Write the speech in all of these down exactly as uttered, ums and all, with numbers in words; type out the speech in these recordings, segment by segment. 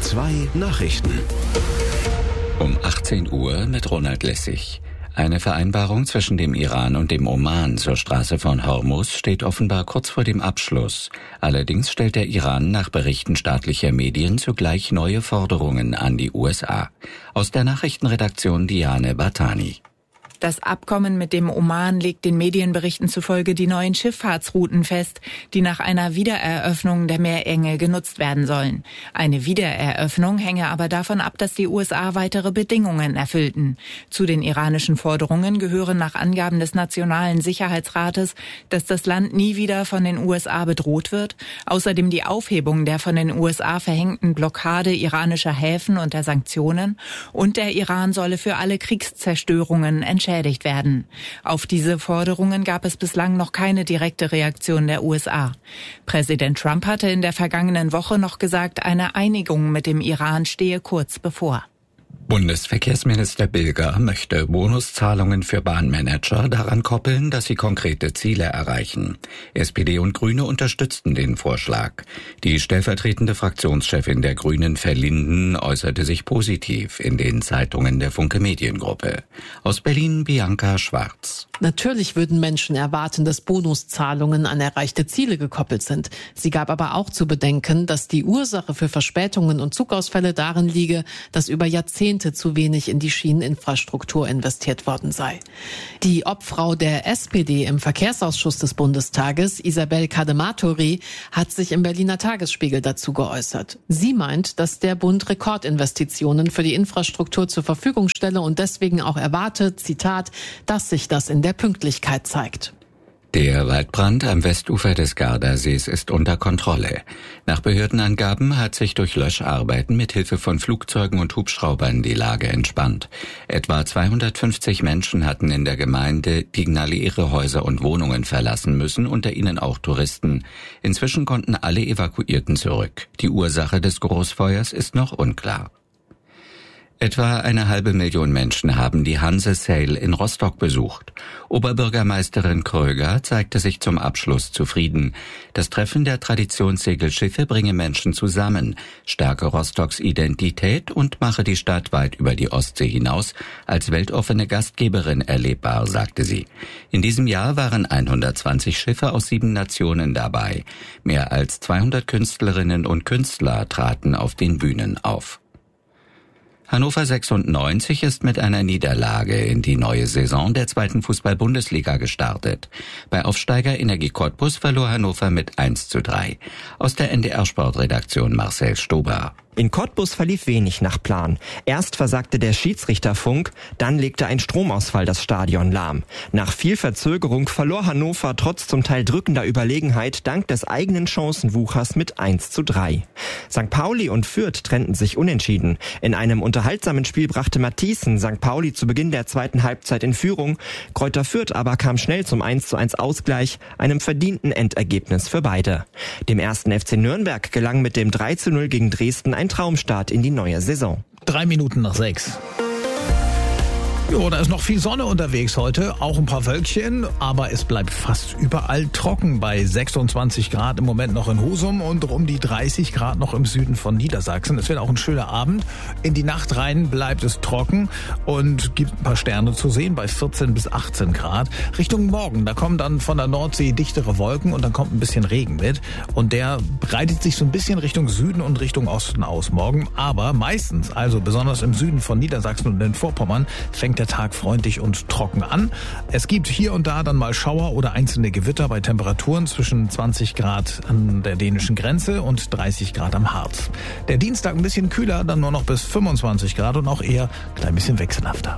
zwei Nachrichten. Um achtzehn Uhr mit Ronald Lessig. Eine Vereinbarung zwischen dem Iran und dem Oman zur Straße von Hormuz steht offenbar kurz vor dem Abschluss. Allerdings stellt der Iran nach Berichten staatlicher Medien zugleich neue Forderungen an die U S A. Aus der Nachrichtenredaktion Diane Bartani. Das Abkommen mit dem Oman legt den Medienberichten zufolge die neuen Schifffahrtsrouten fest, die nach einer Wiedereröffnung der Meerenge genutzt werden sollen. Eine Wiedereröffnung hänge aber davon ab, dass die U S A weitere Bedingungen erfüllten. Zu den iranischen Forderungen gehören nach Angaben des Nationalen Sicherheitsrates, dass das Land nie wieder von den U S A bedroht wird, außerdem die Aufhebung der von den U S A verhängten Blockade iranischer Häfen und der Sanktionen, und der Iran solle für alle Kriegszerstörungen entschädigt werden. Auf diese Forderungen gab es bislang noch keine direkte Reaktion der U S A. Präsident Trump hatte in der vergangenen Woche noch gesagt, eine Einigung mit dem Iran stehe kurz bevor. Bundesverkehrsminister Bilger möchte Bonuszahlungen für Bahnmanager daran koppeln, dass sie konkrete Ziele erreichen. S P D und Grüne unterstützten den Vorschlag. Die stellvertretende Fraktionschefin der Grünen Verlinden äußerte sich positiv in den Zeitungen der Funke Mediengruppe. Aus Berlin Bianca Schwarz. Natürlich würden Menschen erwarten, dass Bonuszahlungen an erreichte Ziele gekoppelt sind. Sie gab aber auch zu bedenken, dass die Ursache für Verspätungen und Zugausfälle darin liege, dass über Jahrzehnte zu wenig in die Schieneninfrastruktur investiert worden sei. Die Obfrau der S P D im Verkehrsausschuss des Bundestages, Isabel Kadematori, hat sich im Berliner Tagesspiegel dazu geäußert. Sie meint, dass der Bund Rekordinvestitionen für die Infrastruktur zur Verfügung stelle und deswegen auch erwartet, Zitat, dass sich das in der Pünktlichkeit zeigt. Der Waldbrand am Westufer des Gardasees ist unter Kontrolle. Nach Behördenangaben hat sich durch Löscharbeiten mit Hilfe von Flugzeugen und Hubschraubern die Lage entspannt. Etwa zweihundertfünfzig Menschen hatten in der Gemeinde Pignali ihre Häuser und Wohnungen verlassen müssen, unter ihnen auch Touristen. Inzwischen konnten alle Evakuierten zurück. Die Ursache des Großfeuers ist noch unklar. Etwa eine halbe Million Menschen haben die Hanse Sail in Rostock besucht. Oberbürgermeisterin Kröger zeigte sich zum Abschluss zufrieden. Das Treffen der Traditionssegelschiffe bringe Menschen zusammen, stärke Rostocks Identität und mache die Stadt weit über die Ostsee hinaus als weltoffene Gastgeberin erlebbar, sagte sie. In diesem Jahr waren hundertzwanzig Schiffe aus sieben Nationen dabei. Mehr als zweihundert Künstlerinnen und Künstler traten auf den Bühnen auf. Hannover sechsundneunzig ist mit einer Niederlage in die neue Saison der zweiten Fußball-Bundesliga gestartet. Bei Aufsteiger Energie Cottbus verlor Hannover mit eins zu drei. Aus der N D R-Sportredaktion Marcel Stober. In Cottbus verlief wenig nach Plan. Erst versagte der Schiedsrichterfunk, dann legte ein Stromausfall das Stadion lahm. Nach viel Verzögerung verlor Hannover trotz zum Teil drückender Überlegenheit dank des eigenen Chancenwuchers mit eins zu drei. Sankt Pauli und Fürth trennten sich unentschieden. In einem unterhaltsamen Spiel brachte Matthiessen Sankt Pauli zu Beginn der zweiten Halbzeit in Führung. Greuther Fürth aber kam schnell zum eins zu eins Ausgleich, einem verdienten Endergebnis für beide. Dem ersten F C Nürnberg gelang mit dem drei zu null gegen Dresden ein Traumstart in die neue Saison. Drei Minuten nach sechs. Jo, da ist noch viel Sonne unterwegs heute, auch ein paar Wölkchen, aber es bleibt fast überall trocken bei sechsundzwanzig Grad im Moment noch in Husum und um die dreißig Grad noch im Süden von Niedersachsen. Es wird auch ein schöner Abend. In die Nacht rein bleibt es trocken und gibt ein paar Sterne zu sehen bei vierzehn bis achtzehn Grad. Richtung Morgen, da kommen dann von der Nordsee dichtere Wolken und dann kommt ein bisschen Regen mit und der breitet sich so ein bisschen Richtung Süden und Richtung Osten aus morgen. Aber meistens, also besonders im Süden von Niedersachsen und in Vorpommern, fängt der Tag freundlich und trocken an. Es gibt hier und da dann mal Schauer oder einzelne Gewitter bei Temperaturen zwischen zwanzig Grad an der dänischen Grenze und dreißig Grad am Harz. Der Dienstag ein bisschen kühler, dann nur noch bis fünfundzwanzig Grad und auch eher ein klein bisschen wechselhafter.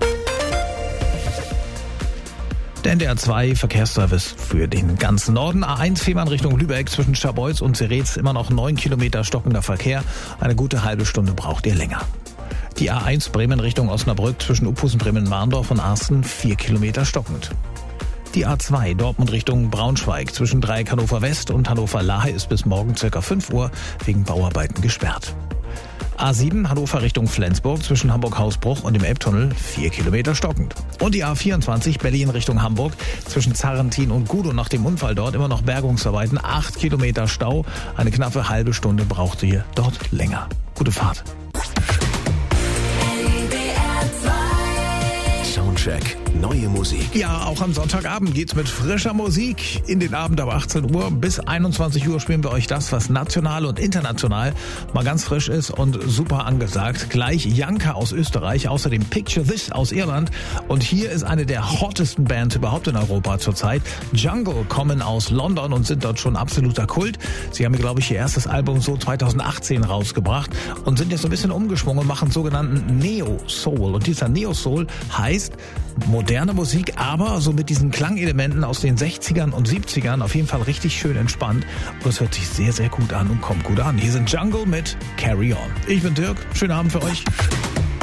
Der N D R zwei Verkehrsservice für den ganzen Norden. A eins Fehmarn Richtung Lübeck zwischen Scharbeutz und Zeretz immer noch neun Kilometer stockender Verkehr. Eine gute halbe Stunde braucht ihr länger. Die A eins Bremen Richtung Osnabrück zwischen Uphusen, Bremen-Marndorf und Arsten vier Kilometer stockend. Die A zwei Dortmund Richtung Braunschweig zwischen Dreieck Hannover West und Hannover Lahe ist bis morgen ca. fünf Uhr wegen Bauarbeiten gesperrt. A sieben Hannover Richtung Flensburg zwischen Hamburg-Hausbruch und dem Elbtunnel vier Kilometer stockend. Und die A vierundzwanzig Berlin Richtung Hamburg zwischen Zarrentin und Gudow nach dem Unfall dort immer noch Bergungsarbeiten, acht Kilometer Stau. Eine knappe halbe Stunde braucht ihr dort länger. Gute Fahrt. Soundcheck. Neue Musik. Ja, auch am Sonntagabend geht's mit frischer Musik in den Abend ab achtzehn Uhr. Bis einundzwanzig Uhr spielen wir euch das, was national und international mal ganz frisch ist und super angesagt. Gleich Janka aus Österreich, außerdem Picture This aus Irland. Und hier ist eine der hottesten Bands überhaupt in Europa zurzeit. Jungle kommen aus London und sind dort schon absoluter Kult. Sie haben, glaube ich, ihr erstes Album so zweitausendachtzehn rausgebracht und sind jetzt so ein bisschen umgeschwungen und machen sogenannten Neo-Soul. Und dieser Neo-Soul heißt moderne Musik, aber so mit diesen Klangelementen aus den sechzigern und siebzigern, auf jeden Fall richtig schön entspannt. Und es hört sich sehr, sehr gut an und kommt gut an. Hier sind Jungle mit Carry On. Ich bin Dirk, schönen Abend für euch.